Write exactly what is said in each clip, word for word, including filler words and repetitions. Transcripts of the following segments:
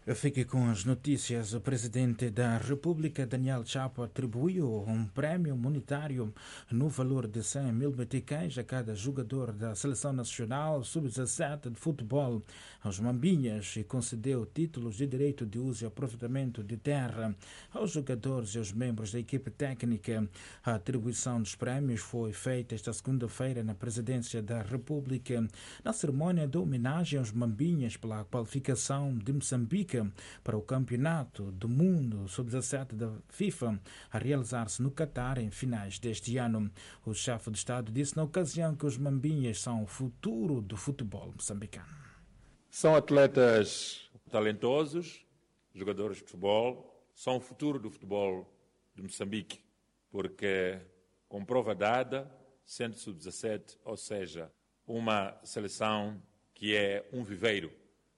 Fique com as notícias. O presidente da República, Daniel Chapo, atribuiu um prémio monetário no valor de cem mil meticais a cada jogador da Seleção Nacional sub dezassete de futebol aos Mambinhas e concedeu títulos de direito de uso e aproveitamento de terra aos jogadores e aos membros da equipe técnica. A atribuição dos prémios foi feita esta segunda-feira na Presidência da República, na cerimónia de homenagem aos Mambinhas pela qualificação de Moçambique para o Campeonato do Mundo sub dezassete da FIFA a realizar-se no Catar em finais deste ano. O chefe de Estado disse na ocasião que os Mambinhas são o futuro do futebol moçambicano. São atletas talentosos, jogadores de futebol, são o futuro do futebol de Moçambique, porque com prova dada, sendo sub dezassete, ou seja, uma seleção que é um viveiro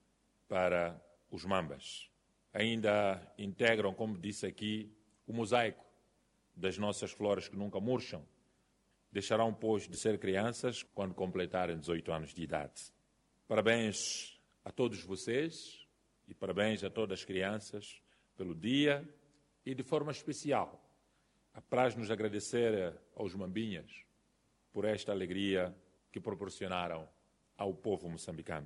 para os Mambas. Ainda integram, como disse aqui, o mosaico das nossas flores que nunca murcham. Deixarão, pois, de ser crianças quando completarem dezoito anos de idade. Parabéns a todos vocês e parabéns a todas as crianças pelo dia e, de forma especial, apraz-nos agradecer aos Mambinhas por esta alegria que proporcionaram ao povo moçambicano.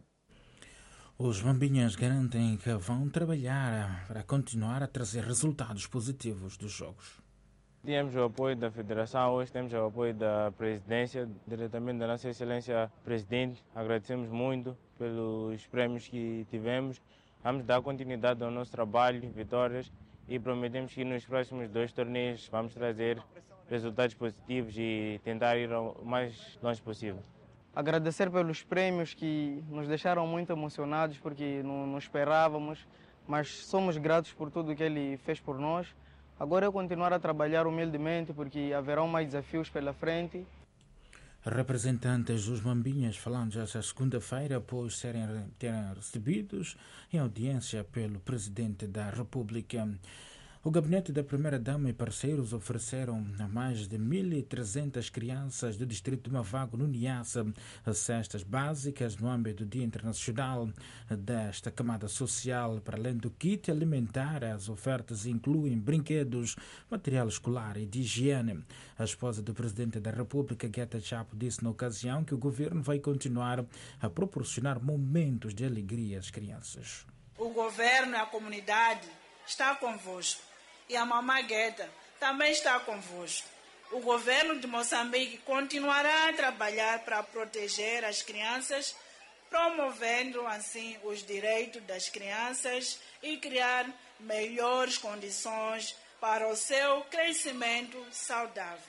Os Mambinhas garantem que vão trabalhar para continuar a trazer resultados positivos dos jogos. Temos o apoio da Federação, hoje temos o apoio da Presidência, diretamente da Nossa Excelência Presidente. Agradecemos muito pelos prémios que tivemos. Vamos dar continuidade ao nosso trabalho, vitórias, e prometemos que nos próximos dois torneios vamos trazer resultados positivos e tentar ir o mais longe possível. Agradecer pelos prêmios que nos deixaram muito emocionados porque não, não esperávamos, mas somos gratos por tudo que ele fez por nós. Agora é continuar a trabalhar humildemente porque haverão mais desafios pela frente. Representantes dos Mambinhas falando esta segunda-feira após serem terem recebidos em audiência pelo Presidente da República. O gabinete da Primeira-Dama e parceiros ofereceram a mais de mil e trezentas crianças do distrito de Mavago, no Niassa, cestas básicas no âmbito do Dia Internacional desta camada social. Para além do kit alimentar, as ofertas incluem brinquedos, material escolar e de higiene. A esposa do Presidente da República, Guetta Chapo, disse na ocasião que o governo vai continuar a proporcionar momentos de alegria às crianças. O governo e a comunidade estão convosco. E a Mamã Guetta também está convosco. O governo de Moçambique continuará a trabalhar para proteger as crianças, promovendo assim os direitos das crianças e criar melhores condições para o seu crescimento saudável.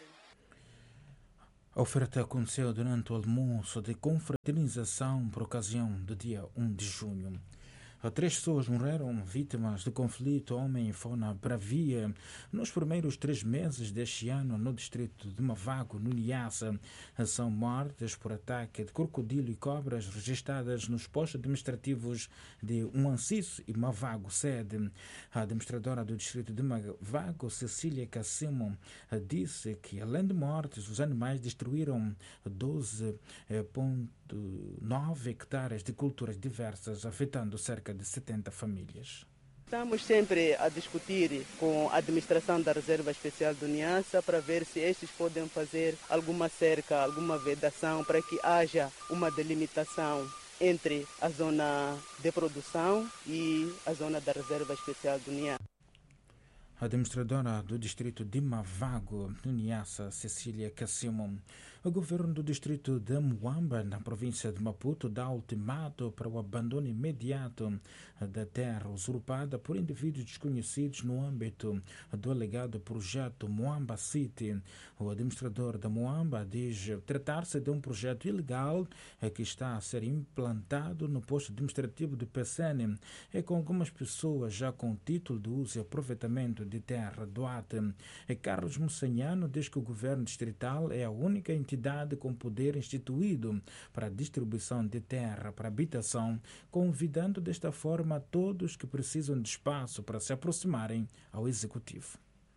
A oferta aconteceu durante o almoço de confraternização por ocasião do dia um de junho. Três pessoas morreram vítimas do conflito homem e fauna bravia nos primeiros três meses deste ano no distrito de Mavago, no Niassa. São mortes por ataque de crocodilo e cobras registradas nos postos administrativos de Uanciso e Mavago sede. A administradora do distrito de Mavago, Cecília Cassimo, disse que além de mortes, os animais destruíram doze vírgula nove hectares de culturas diversas, afetando cerca de setenta famílias. Estamos sempre a discutir com a administração da Reserva Especial do Niassa para ver se estes podem fazer alguma cerca, alguma vedação para que haja uma delimitação entre a zona de produção e a zona da Reserva Especial do Niassa. A administradora do distrito de Mavago, no Niassa, Cecília Cassimo. O governo do distrito de Muamba, na província de Maputo, dá ultimato para o abandono imediato da terra usurpada por indivíduos desconhecidos no âmbito do alegado projeto Muamba City. O administrador da Muamba diz tratar-se de um projeto ilegal que está a ser implantado no posto administrativo de Pecene e com algumas pessoas já com título de uso e aproveitamento de terra doada. Carlos Moçanhano diz que o governo distrital é a única entidade com poder instituído para a distribuição de terra para habitação, convidando desta forma todos que precisam de espaço para se aproximarem ao executivo.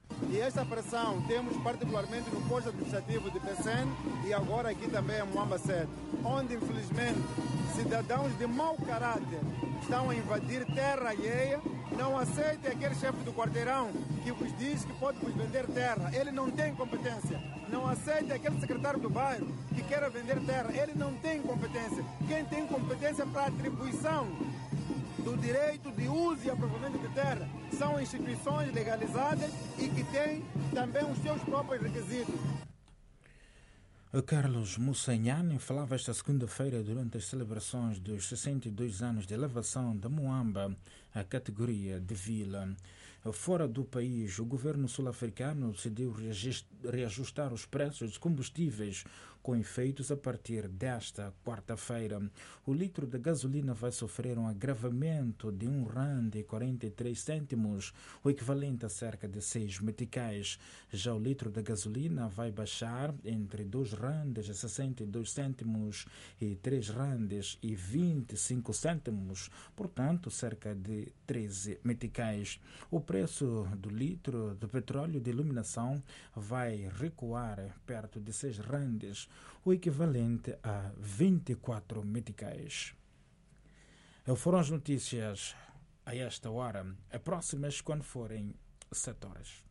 E esta pressão temos particularmente no posto administrativo de Pecém e agora aqui também em Moamba sete, onde infelizmente cidadãos de mau caráter estão a invadir terra alheia. Não aceitem aquele chefe do quarteirão que vos diz que pode vos vender terra. Ele não tem competência. Não aceitem aquele secretário do bairro que queira vender terra. Ele não tem competência. Quem tem competência para a atribuição do direito de uso e aproveitamento de terra são instituições legalizadas e que têm também os seus próprios requisitos. Carlos Mussanhani falava esta segunda-feira durante as celebrações dos sessenta e dois anos de elevação da Moamba à categoria de vila. Fora do país, o governo sul-africano decidiu reajustar os preços de combustíveis com efeitos a partir desta quarta-feira. O litro de gasolina vai sofrer um agravamento de um rand e quarenta e três cêntimos, o equivalente a cerca de seis meticais. Já o litro de gasolina vai baixar entre dois randes e sessenta e dois cêntimos e três randes e vinte e cinco cêntimos, portanto cerca de treze meticais. O preço do litro de petróleo de iluminação vai recuar perto de seis randes, o equivalente a vinte e quatro meticais. Foram as notícias a esta hora. A próximas quando forem sete horas.